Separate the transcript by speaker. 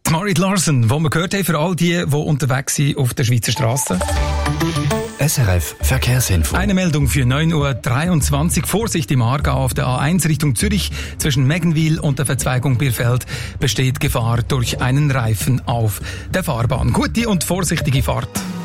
Speaker 1: Marit Larsen, wo wir gehört haben, für all die unterwegs sind auf der Schweizer Straße.
Speaker 2: SRF Verkehrsinfo.
Speaker 1: Eine Meldung für 9.23 Uhr. Vorsicht im Aargau auf der A1 Richtung Zürich. Zwischen Meggenwil und der Verzweigung Birfeld besteht Gefahr durch einen Reifen auf der Fahrbahn. Gute und vorsichtige Fahrt.